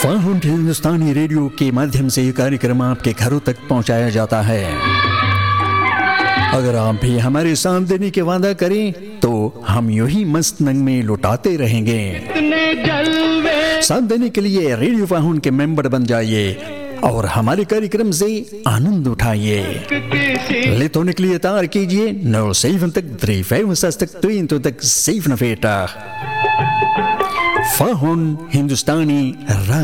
फाहुन हिंदुस्तानी radio के माध्यम से ये कार्यक्रम आपके घरों तक पहुंचाया जाता है। अगर आप भी हमारे साथ देने के वादा करें तो हम यूं ही मस्त नंग में लुटाते रहेंगे। साथ देने के लिए रेडियो फाहुन के मेंबर बन जाइए और हमारे कार्यक्रम से आनंद उठाइए। लेत होने के लिए तार कीजिए 07353 Fahuन हिंदुस्तानी